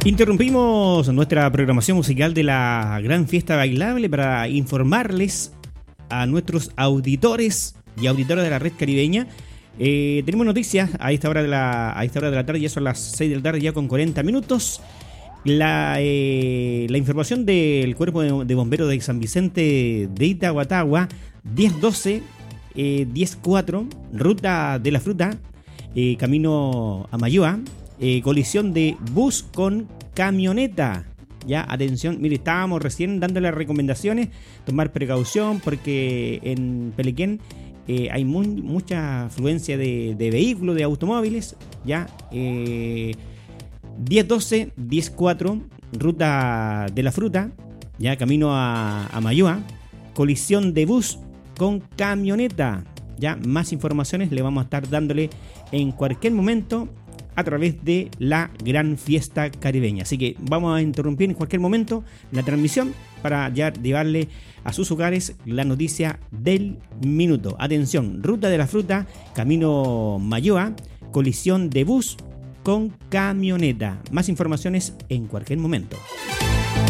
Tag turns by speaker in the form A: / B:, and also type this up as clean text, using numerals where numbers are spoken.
A: Interrumpimos nuestra programación musical de la gran fiesta bailable para informarles a nuestros auditores y auditoras de la red caribeña. Tenemos noticias a esta hora de la tarde, ya son las 6 de la tarde, ya con 40 minutos. La información del Cuerpo de Bomberos de San Vicente de Itahuatagua, 1012, 10-4, ruta de la fruta, camino a Mayúa, colisión de bus con camioneta. Ya, atención, mire, estábamos recién dándole recomendaciones, tomar precaución porque en Pelequén hay mucha afluencia de vehículos, de automóviles. Ya, 1012, 10-4, ruta de la fruta, ya, camino a Mayúa, colisión de bus con camioneta. Ya, más informaciones le vamos a estar dándole en cualquier momento a través de la gran fiesta caribeña. Así que vamos a interrumpir en cualquier momento la transmisión para ya llevarle a sus hogares la noticia del minuto. Atención, ruta de la fruta, camino Mayúa, colisión de bus con camioneta. Más informaciones en cualquier momento.